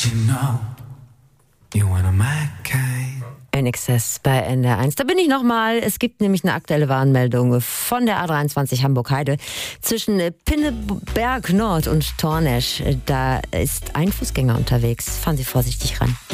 INXS bei NDR1. Da bin ich nochmal. Es gibt nämlich eine aktuelle Warnmeldung von der A23 Hamburg-Heide zwischen Pinneberg Nord und Tornesch. Da ist ein Fußgänger unterwegs. Fahren Sie vorsichtig ran.